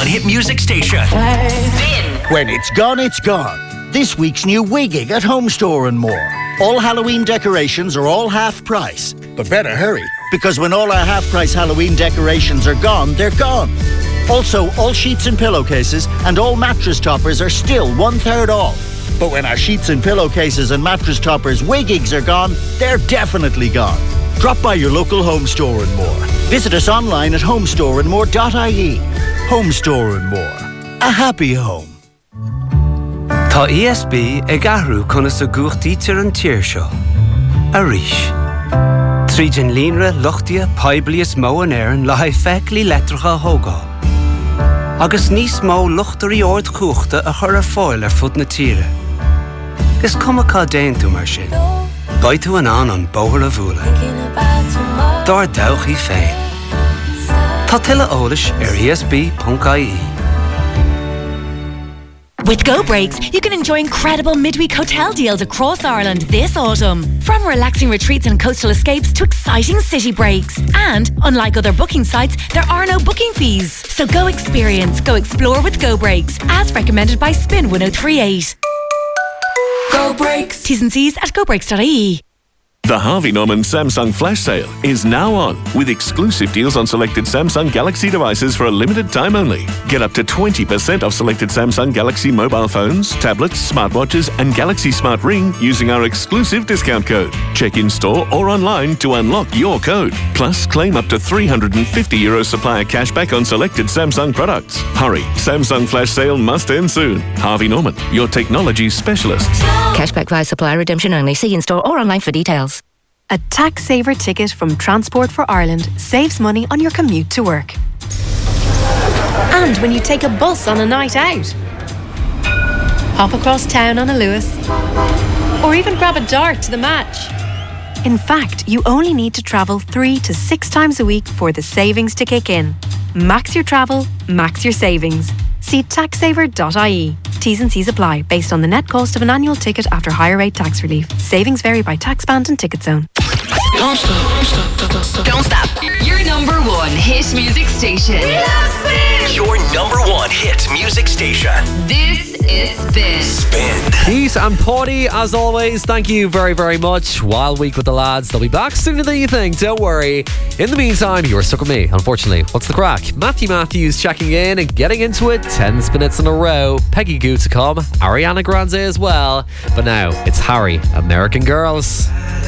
hit music station. Spin. When it's gone, it's gone. This week's new Wigging at Home Store and more. All Halloween decorations are all half price. But better hurry, because when all our half price Halloween decorations are gone, they're gone. Also, all sheets and pillowcases and all mattress toppers are still 1/3 off. But when our sheets and pillowcases and mattress toppers Wiggings are gone, they're definitely gone. Drop by your local Home Store and more. Visit us online at homestoreandmore.ie. Home Store and More. A happy home. Tá ESB ag ahrú chuna sa gúchtaí tir an tír seo. A rís. Tríd an línre luchtia poiblias mó an éireann le haid feicealí letracha thógá. Agus níos mó luchtarí ord cúchta a chur ar fáil ar fud na tíre. Is cumacá déan tú mar sin. Baid tú an bóthar a bhúla. Dar dawchaí féin. Tá tuile eolais ar esb.ie. With Go Breaks, you can enjoy incredible midweek hotel deals across Ireland this autumn. From relaxing retreats and coastal escapes to exciting city breaks. And, unlike other booking sites, there are no booking fees. So go experience, go explore with Go Breaks, as recommended by Spin 1038. Go Breaks. T's and C's at gobreaks.ie. The Harvey Norman Samsung Flash Sale is now on, with exclusive deals on selected Samsung Galaxy devices for a limited time only. Get up to 20% off selected Samsung Galaxy mobile phones, tablets, smartwatches and Galaxy Smart Ring using our exclusive discount code. Check in store or online to unlock your code. Plus, claim up to €350 supplier cashback on selected Samsung products. Hurry, Samsung Flash Sale must end soon. Harvey Norman, your technology specialists. Cashback via supplier redemption only. See in store or online for details. A tax saver ticket from Transport for Ireland saves money on your commute to work. And when you take a bus on a night out. Hop across town on a Lewis. Or even grab a dart to the match. In fact, you only need to travel 3 to 6 times a week for the savings to kick in. Max your travel, max your savings. See taxsaver.ie. T's and C's apply based on the net cost of an annual ticket after higher rate tax relief. Savings vary by tax band and ticket zone. Don't stop. Don't stop. Your number one hit music station. Your number one hit music station. This is Spin. Spin. Keith and Paddy, as always, thank you very, very much. Wild week with the lads. They'll be back sooner than you think. Don't worry. In the meantime, you are stuck with me, unfortunately. What's the crack? Matthew Matthews checking in and getting into it. 10 minutes in a row. Peggy Goo to come. Ariana Grande as well. But now, it's Harry, American Girls.